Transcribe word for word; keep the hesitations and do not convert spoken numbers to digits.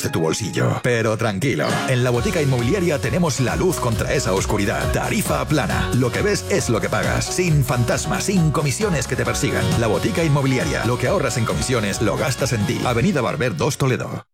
de tu bolsillo. Pero tranquilo, en la Botica Inmobiliaria tenemos la luz contra esa oscuridad. Tarifa plana. Lo que ves es lo que pagas. Sin fantasmas, sin comisiones que te persigan. La Botica Inmobiliaria. Lo que ahorras en comisiones lo gastas en ti. Avenida Barber dos Toledo.